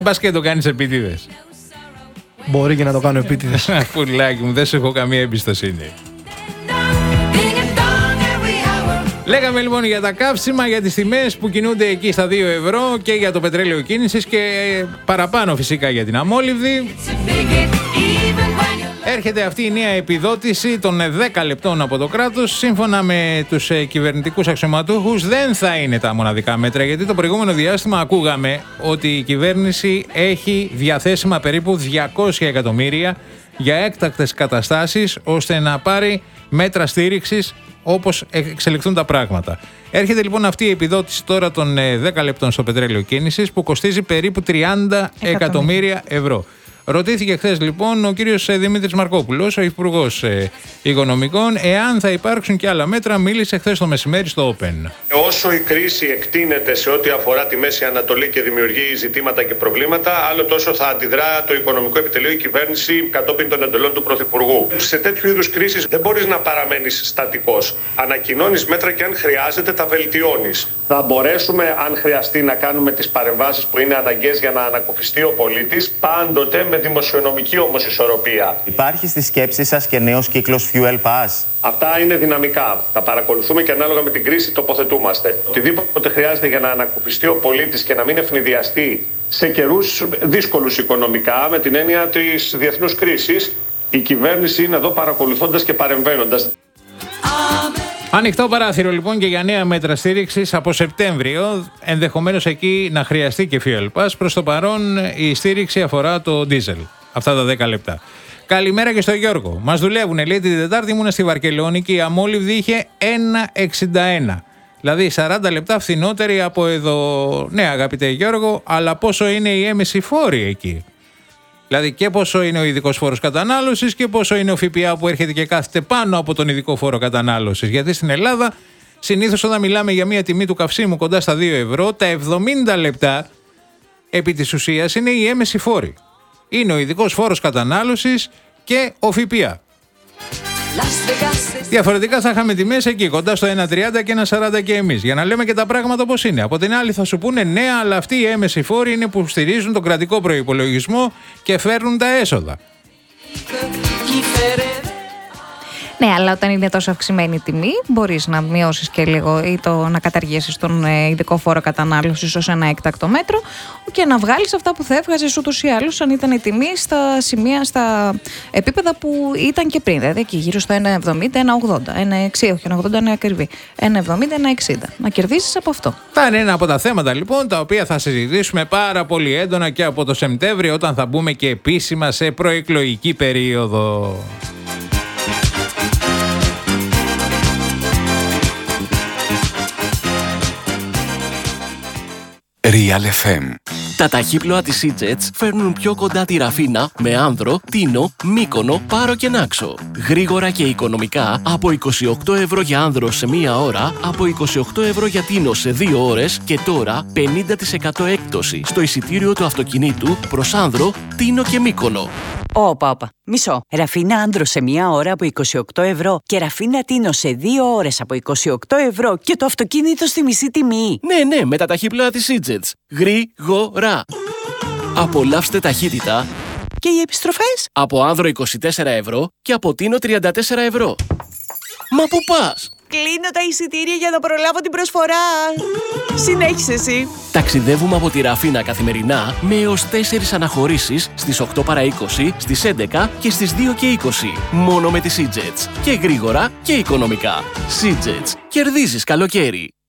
Πας και το κάνεις επίτηδες. Μπορεί και να το κάνω επίτηδες. Πουλάκι μου, δεν σου έχω καμία εμπιστοσύνη. Λέγαμε λοιπόν για τα καύσιμα, για τις τιμές που κινούνται εκεί στα 2 ευρώ και για το πετρέλαιο κίνησης και παραπάνω φυσικά για την αμόλυβδη. Έρχεται αυτή η νέα επιδότηση των 10 λεπτών από το κράτος. Σύμφωνα με τους κυβερνητικούς αξιωματούχους δεν θα είναι τα μοναδικά μέτρα, γιατί το προηγούμενο διάστημα ακούγαμε ότι η κυβέρνηση έχει διαθέσιμα περίπου 200 εκατομμύρια για έκτακτες καταστάσεις ώστε να πάρει μέτρα στήριξης όπως εξελιχθούν τα πράγματα. Έρχεται λοιπόν αυτή η επιδότηση τώρα των 10 λεπτών στο πετρέλαιο κίνησης που κοστίζει περίπου 30 εκατομμύρια ευρώ. Ρωτήθηκε χθες λοιπόν ο κύριος Δημήτρης Μαρκόπουλος, ο Υπουργός Οικονομικών, εάν θα υπάρξουν και άλλα μέτρα. Μίλησε χθες το μεσημέρι στο Open. Όσο η κρίση εκτείνεται σε ό,τι αφορά τη Μέση Ανατολή και δημιουργεί ζητήματα και προβλήματα, άλλο τόσο θα αντιδρά το Οικονομικό Επιτελείο, η κυβέρνηση κατόπιν των εντολών του Πρωθυπουργού. Σε τέτοιου είδους κρίσεις δεν μπορείς να παραμένεις στατικός. Ανακοινώνεις μέτρα και αν χρειάζεται τα βελτιώνεις. Θα μπορέσουμε, αν χρειαστεί, να κάνουμε τις παρεμβάσεις που είναι αναγκαίες για να ανακουφιστεί ο πολίτης, πάντοτε με δημοσιονομική όμως ισορροπία. Υπάρχει στη σκέψη σας και νέος κύκλος Fuel Pass? Αυτά είναι δυναμικά. Τα παρακολουθούμε και ανάλογα με την κρίση τοποθετούμαστε. Οτιδήποτε χρειάζεται για να ανακουφιστεί ο πολίτης και να μην ευνηδιαστεί σε καιρούς δύσκολους οικονομικά, με την έννοια της διεθνούς κρίσης, η κυβέρνηση είναι εδώ παρακολουθώντας και παρεμβαίνοντας. Ανοιχτό παράθυρο λοιπόν και για νέα μέτρα στήριξης από Σεπτέμβριο, ενδεχομένως εκεί να χρειαστεί και Fuel Pass. Προς το παρόν η στήριξη αφορά το ντίζελ, αυτά τα 10 λεπτά. Καλημέρα και στο Γιώργο. Μας δουλεύουν, λέει, την Τετάρτη ήμουνα στη Βαρκελόνη και η αμόλυβδη είχε 1,61. Δηλαδή 40 λεπτά φθηνότερη από εδώ. Ναι, αγαπητέ Γιώργο, αλλά πόσο είναι η έμεση φόρη εκεί? Δηλαδή και πόσο είναι ο ειδικός φόρος κατανάλωσης και πόσο είναι ο ΦΠΑ που έρχεται και κάθεται πάνω από τον ειδικό φόρο κατανάλωσης. Γιατί στην Ελλάδα συνήθως όταν μιλάμε για μια τιμή του καυσίμου κοντά στα 2 ευρώ, τα 70 λεπτά επί της ουσίας είναι η έμεση φόρη. Είναι ο ειδικός φόρος κατανάλωσης και ο ΦΠΑ. Διαφορετικά θα είχαμε τιμές εκεί κοντά στο 1,30 και 1,40 και εμείς. Για να λέμε και τα πράγματα όπως είναι. Από την άλλη θα σου πούνε ναι, αλλά αυτοί οι έμεση φόροι είναι που στηρίζουν τον κρατικό προϋπολογισμό και φέρνουν τα έσοδα. Ναι, αλλά όταν είναι τόσο αυξημένη η τιμή, μπορείς να μειώσεις και λίγο ή να καταργήσεις τον ειδικό φόρο κατανάλωσης ως ένα έκτακτο μέτρο και να βγάλεις αυτά που θα έβγαζες ούτως ή άλλως αν ήταν η τιμή στα σημεία, στα επίπεδα που ήταν και πριν. Δηλαδή εκεί γύρω στο 1,70, 1,80, 1,60, όχι 1,80 είναι ακριβή. 1,70, 1,60. Να κερδίσεις από αυτό. Θα είναι ένα από τα θέματα λοιπόν τα οποία θα συζητήσουμε πάρα πολύ έντονα και από το Σεπτέμβριο όταν θα μπούμε και επίσημα σε προεκλογική περίοδο. Real FM. Τα ταχύπλοα της Seajets φέρνουν πιο κοντά τη Ραφίνα με Άνδρο, Τίνο, Μύκονο, Πάρο και Νάξο. Γρήγορα και οικονομικά από 28 ευρώ για Άνδρο σε 1 ώρα, από 28 ευρώ για Τίνο σε 2 ώρες και τώρα 50% έκπτωση στο εισιτήριο του αυτοκινήτου προς Άνδρο, Τίνο και Μύκονο. Όπα. Μισό. Ραφίνα Άνδρο σε 1 ώρα από 28 ευρώ και Ραφίνα Τίνο σε 2 ώρες από 28 ευρώ και το αυτοκίνητο στη μισή τιμή. Ναι, με τα ταχύπλοα της Seajets. Γρήγορα. Απολαύστε ταχύτητα. Και οι επιστροφές? Από Άνδρο 24 ευρώ και από Τίνο 34 ευρώ. Μα πού πας? Κλείνω τα εισιτήρια για να προλάβω την προσφορά. Συνέχισε εσύ. Ταξιδεύουμε από τη Ραφίνα καθημερινά με έως 4 αναχωρήσεις στις 8 παρά 20, στις 11 και στις 2 και 20. Μόνο με τη Seajets. Και γρήγορα και οικονομικά. Seajets. Κερδίζεις καλοκαίρι.